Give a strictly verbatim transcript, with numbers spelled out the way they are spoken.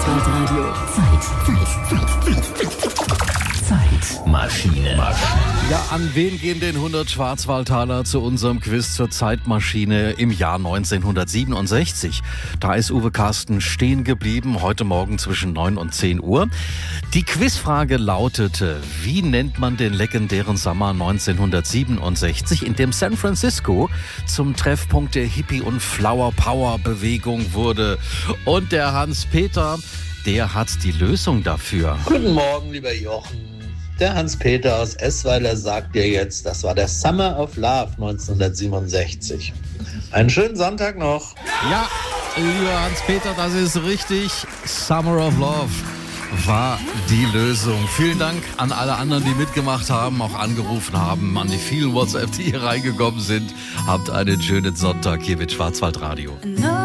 Schwarzwaldradio. Zeit, Zeit, Zeit, Zeit. Zeitmaschine. Ja, an wen gehen denn hundert Schwarzwaldtaler zu unserem Quiz zur Zeitmaschine im Jahr neunzehnhundertsiebenundsechzig? Da ist Uwe Carsten stehen geblieben, heute Morgen zwischen neun und zehn Uhr. Die Quizfrage lautete, wie nennt man den legendären Sommer neunzehnhundertsiebenundsechzig, in dem San Francisco zum Treffpunkt der Hippie- und Flower-Power-Bewegung wurde? Und der Hans-Peter, der hat die Lösung dafür. Guten Morgen, lieber Jochen. Der Hans-Peter aus Essweiler sagt dir jetzt, das war der Summer of Love neunzehnhundertsiebenundsechzig. Einen schönen Sonntag noch. Ja, lieber Hans-Peter, das ist richtig. Summer of Love war die Lösung. Vielen Dank an alle anderen, die mitgemacht haben, auch angerufen haben, an die vielen WhatsApp, die hier reingekommen sind. Habt einen schönen Sonntag hier mit Schwarzwaldradio. No.